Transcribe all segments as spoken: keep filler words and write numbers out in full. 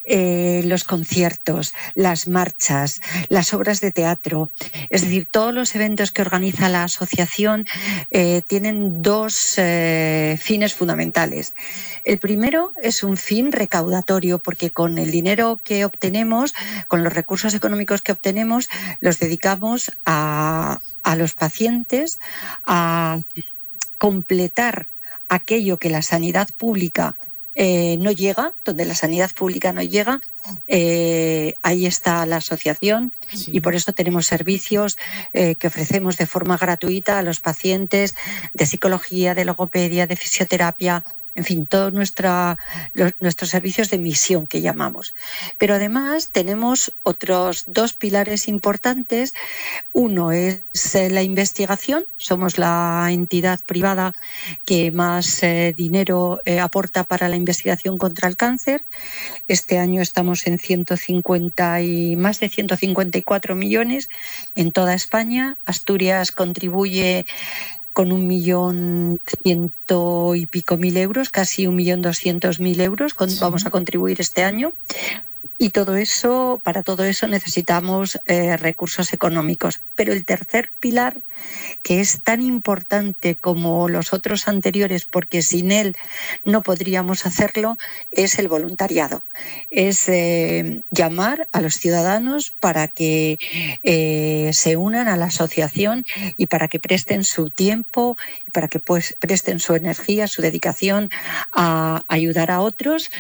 eh, los conciertos, las marchas, las obras de teatro. Es decir, todos los eventos que organiza la asociación eh, tienen dos eh, fines fundamentales. El primero es un fin recaudatorio, porque con el dinero que obtenemos, con los recursos económicos que obtenemos, los dedicamos a, a los pacientes, a completar aquello que la sanidad pública eh, no llega, donde la sanidad pública no llega, eh, ahí está la asociación. Sí. Y por eso tenemos servicios eh, que ofrecemos de forma gratuita a los pacientes de psicología, de logopedia, de fisioterapia, en fin, todos nuestra, los, nuestros servicios de misión que llamamos. Pero además tenemos otros dos pilares importantes. Uno es eh, la investigación. Somos la entidad privada que más eh, dinero eh, aporta para la investigación contra el cáncer. Este año estamos en ciento cincuenta y más de ciento cincuenta y cuatro millones en toda España. Asturias contribuye con un millón ciento y pico mil euros, casi un millón doscientos mil euros, con, sí. vamos a contribuir este año. Y todo eso, para todo eso necesitamos eh, recursos económicos. Pero el tercer pilar, que es tan importante como los otros anteriores, porque sin él no podríamos hacerlo, es el voluntariado. Es eh, llamar a los ciudadanos para que eh, se unan a la asociación y para que presten su tiempo, y para que pues, presten su energía, su dedicación a ayudar a otros.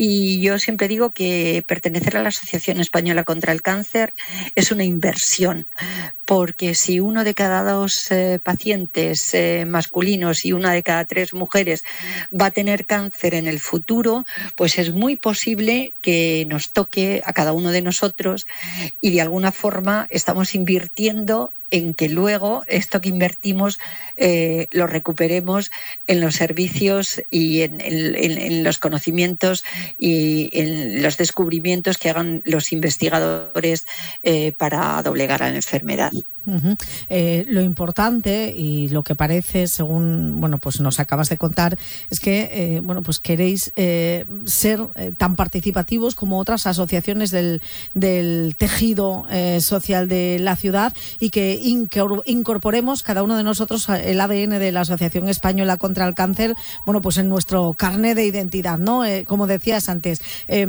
Y yo siempre digo que pertenecer a la Asociación Española contra el Cáncer es una inversión, porque si uno de cada dos eh, pacientes eh, masculinos y una de cada tres mujeres va a tener cáncer en el futuro, pues es muy posible que nos toque a cada uno de nosotros, y de alguna forma estamos invirtiendo en que luego esto que invertimos eh, lo recuperemos en los servicios y en, en, en los conocimientos y en los descubrimientos que hagan los investigadores eh, para doblegar a la enfermedad. Uh-huh. Eh, lo importante y lo que parece, según bueno pues nos acabas de contar, es que eh, bueno pues queréis eh, ser eh, tan participativos como otras asociaciones del, del tejido eh, social de la ciudad, y que incorporemos cada uno de nosotros el A D N de la Asociación Española contra el Cáncer, bueno pues en nuestro carné de identidad, ¿no? Eh, como decías antes, eh,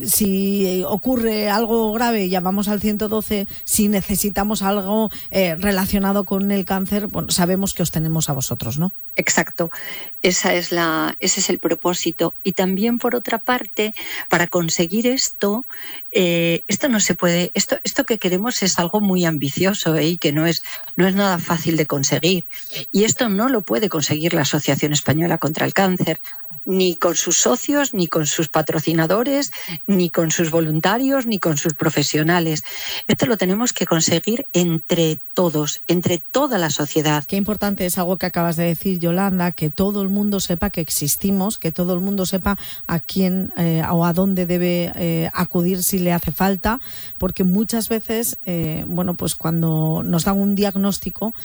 si ocurre algo grave llamamos al ciento doce, si necesitamos algo Eh, relacionado con el cáncer, bueno, sabemos que os tenemos a vosotros, ¿no? Exacto, esa es la, ese es el propósito. Y también, por otra parte, para conseguir esto, eh, esto no se puede, esto, esto que queremos es algo muy ambicioso ¿eh? y que no es, no es nada fácil de conseguir. Y esto no lo puede conseguir la Asociación Española contra el Cáncer, ni con sus socios, ni con sus patrocinadores, ni con sus voluntarios, ni con sus profesionales. Esto lo tenemos que conseguir entre todos, entre toda la sociedad. Qué importante es algo que acabas de decir, Yolanda, que todo el mundo sepa que existimos, que todo el mundo sepa a quién eh, o a dónde debe eh, acudir si le hace falta, porque muchas veces, eh, bueno, pues cuando nos dan un diagnóstico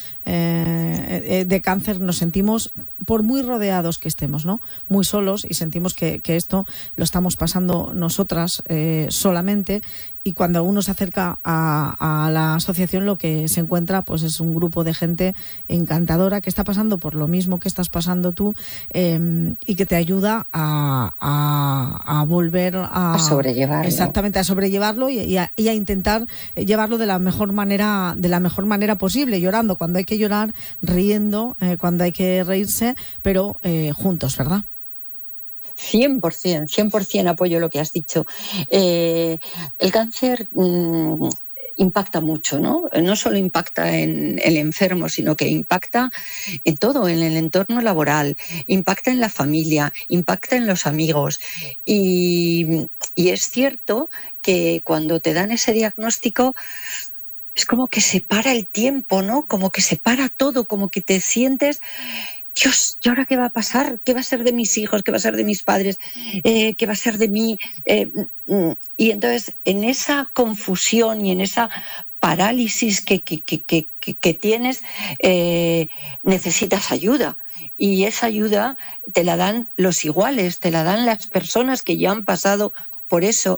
eh, de cáncer nos sentimos, por muy rodeados que estemos, ¿no?, muy solos, y sentimos que, que esto lo estamos pasando nosotras eh, solamente. Y cuando uno se acerca a, a la asociación, lo que se encuentra pues es un grupo de gente encantadora que está pasando por lo mismo que estás pasando tú, eh, y que te ayuda a, a, a volver a, a sobrellevarlo. Exactamente, a sobrellevarlo y, y, a, y a intentar llevarlo de la mejor manera, de la mejor manera posible, llorando cuando hay que llorar, riendo eh, cuando hay que reírse, pero eh, juntos, ¿verdad? cien por ciento, cien por ciento apoyo lo que has dicho. Eh, el cáncer mmm, impacta mucho, ¿no? No solo impacta en el enfermo, sino que impacta en todo, en el entorno laboral, impacta en la familia, impacta en los amigos. Y, y es cierto que cuando te dan ese diagnóstico, es como que se para el tiempo, ¿no? Como que se para todo, como que te sientes... Dios, ¿y ahora qué va a pasar? ¿Qué va a ser de mis hijos? ¿Qué va a ser de mis padres? Eh, ¿Qué va a ser de mí? Eh, y entonces, en esa confusión y en esa parálisis que, que, que, que, que tienes, eh, necesitas ayuda. Y esa ayuda te la dan los iguales, te la dan las personas que ya han pasado por eso.